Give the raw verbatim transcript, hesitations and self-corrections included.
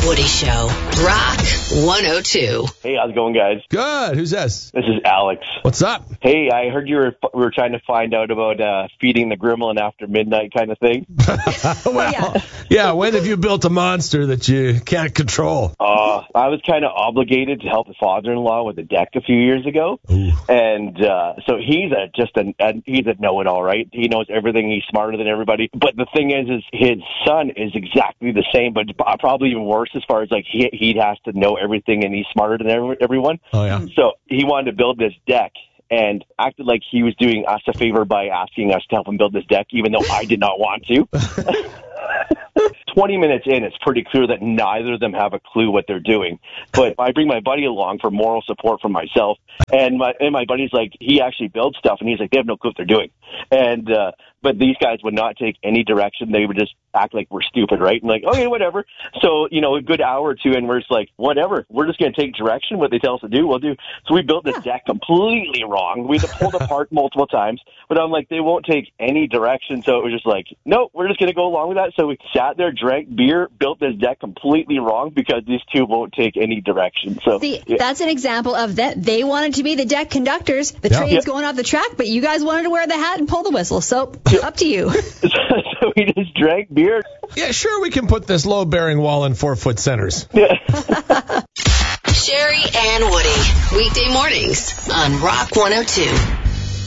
Woody Show. Rock one oh two. Hey, how's it going, guys? Good. Who's this? This is Alex. What's up? Hey, I heard you were we were trying to find out about uh, feeding the gremlin after midnight kind of thing. Well, yeah. yeah, when have you built a monster that you can't control? Uh, I was kind of obligated to help the father-in-law with the deck a few years ago. Ooh. And uh, so he's a just a, a he's a know-it-all, right? He knows everything. He's smarter than everybody. But the thing is, is his son is exactly the same, but probably even worse as far as like he he has to know everything and he's smarter than every, everyone. Oh yeah. So he wanted to build this deck and acted like he was doing us a favor by asking us to help him build this deck, even though I did not want to. twenty minutes in, it's pretty clear that neither of them have a clue what they're doing. But I bring my buddy along for moral support from myself, and my and my buddy's like, he actually builds stuff, and he's like, they have no clue what they're doing. And uh, but these guys would not take any direction. They would just act like we're stupid, right? And like, okay, whatever. So, you know, a good hour or two, and we're just like, whatever. We're just going to take direction. What they tell us to do, we'll do. So we built this yeah. deck completely wrong. We had to pull it apart multiple times. But I'm like, they won't take any direction. So it was just like, no, we're just going to go along with that. So we sat there, drank beer, built this deck completely wrong because these two won't take any direction. So See, yeah. that's an example of that. They wanted to be the deck conductors. The Yeah. train's Yeah. going off the track, but you guys wanted to wear the hat and pull the whistle. So Yeah. up to you. So we just drank beer. Yeah, sure, we can put this load-bearing wall in four-foot centers. Yeah. Sherry and Woody. Weekday mornings on Rock one oh two.